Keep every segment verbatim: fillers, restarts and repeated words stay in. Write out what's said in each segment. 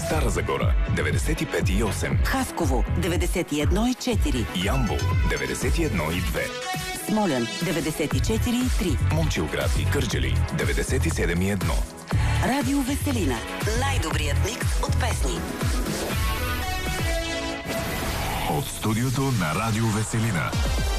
Стара Загора деветдесет и пет и осем, Хасково деветдесет и едно и четири, Ямбол деветдесет и едно и две, Смолян деветдесет и четири и три, Момчилград и Кърджали деветдесет и седем и едно. Радио Веселина. Най-добрият микс от песни. От студиото на Радио Веселина.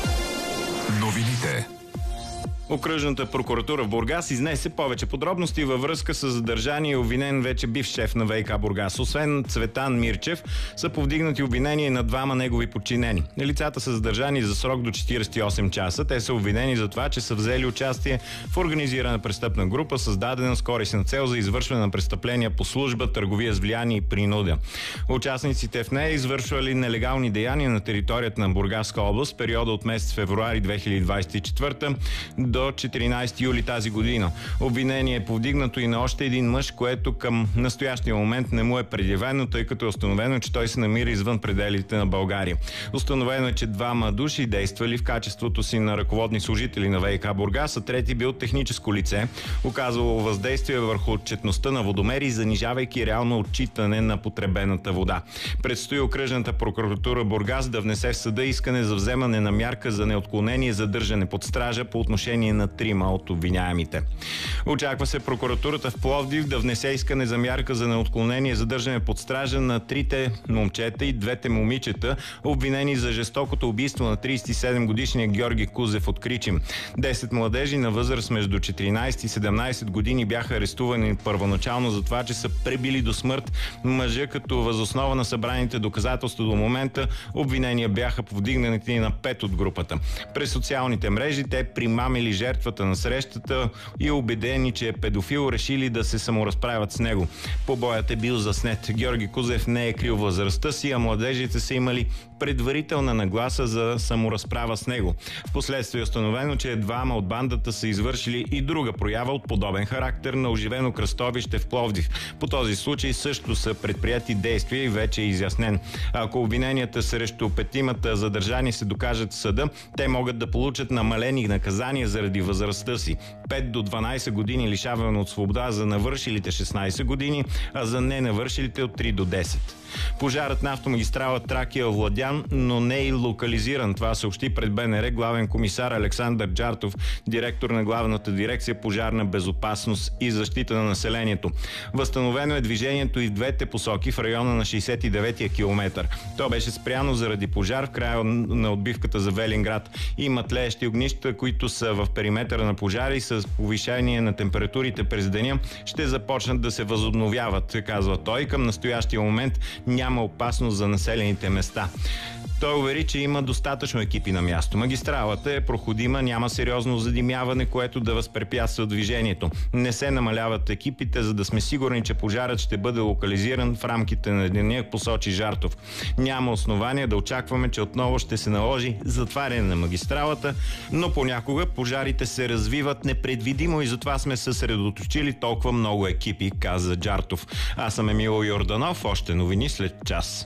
Новините. Окръжната прокуратура в Бургас изнесе повече подробности във връзка с задържание и обвинен вече бивш шеф на ВиК Бургас. Освен Цветан Мирчев, са повдигнати обвинения на двама негови подчинени. Лицата са задържани за срок до четиридесет и осем часа. Те са обвинени за това, че са взели участие в организирана престъпна група, създадена с корисна цел за извършване на престъпления по служба, търговия с влияние и принуда. Участниците в нея извършвали нелегални деяния на територията на Бургаска област в периода от месец февруари две хиляди двадесет и четвърта до четиринадесети юли тази година. Обвинение е повдигнато и на още един мъж, което към настоящия момент не му е предявено, тъй като е установено, че той се намира извън пределите на България. Установено е, че двама души действали в качеството си на ръководни служители на ВиК Бургас, а трети бил техническо лице, оказвало въздействие върху отчетността на водомери, занижавайки реално отчитане на потребената вода. Предстои окръжната прокуратура Бургас да внесе в съда искане за вземане на мярка за неотклонение и задържане под стража по отношение на трима от обвиняемите. Очаква се прокуратурата в Пловдив да внесе искане за мярка за неотклонение и задържане под стража на трите момчета и двете момичета, обвинени за жестокото убийство на тридесет и седем годишния Георги Кузев от Кричим. Десет младежи на възраст между четиринадесет и седемнадесет години бяха арестувани първоначално за това, че са пребили до смърт мъжа, като възоснова на събраните доказателства до момента обвинения бяха повдигнати на пет от групата. През социалните мрежи те примамили жертвата на срещата и убедени, че е педофил, решили да се саморазправят с него. Побоят е бил заснет. Георги Кузев не е крил възрастта си, а младежите са имали предварителна нагласа за саморазправа с него. Впоследствие е установено, че двама от бандата са извършили и друга проява от подобен характер на оживено кръстовище в Пловдив. По този случай също са предприяти действия и вече е изяснен. Ако обвиненията срещу петимата задържани се докажат в съда, те могат да получат намалени наказания заради възрастта си. пет до дванадесет години лишаване от свобода за навършилите шестнадесет години, а за ненавършилите от три до десет. Пожарът на автомагистрала Тракия овладян, но не и локализиран. Това съобщи пред БНР главен комисар Александър Джартов, директор на главната дирекция пожарна безопасност и защита на населението. Възстановено е движението и в двете посоки в района на шейсет и деветия километър. То беше спряно заради пожар в края на отбивката за Велинград. Има тлеещи огнища, които са в периметъра на пожара и с повишение на температурите през деня ще започнат да се възобновяват, казва той. Към настоящия момент няма опасност за населените места. Той увери, че има достатъчно екипи на място. Магистралата е проходима, няма сериозно задимяване, което да възпрепятства движението. Не се намаляват екипите, за да сме сигурни, че пожарът ще бъде локализиран в рамките на деня, посочи Жартов. Няма основания да очакваме, че отново ще се наложи затваряне на магистралата, но понякога пожарите се развиват непредвидимо и затова сме съсредоточили толкова много екипи, каза Жартов. Аз съм Емил Йорданов, още новини след час.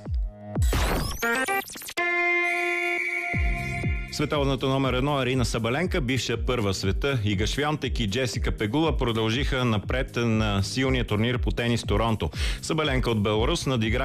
Световната номер едно Арина Сабаленка, бивша първа в света, Ига Швионтек и Джесика Пегула продължиха напред на силния турнир по тенис Торонто. Сабаленка от Беларус надигра